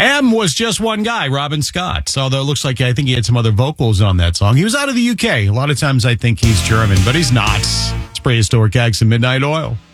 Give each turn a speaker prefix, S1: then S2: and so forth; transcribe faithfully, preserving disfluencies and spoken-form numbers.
S1: M was just one guy, Robin Scott. Although it looks like I think he had some other vocals on that song. He was out of the U K. A lot of times I think he's German, but he's not. It's Prehistoric Acts and Midnight Oil.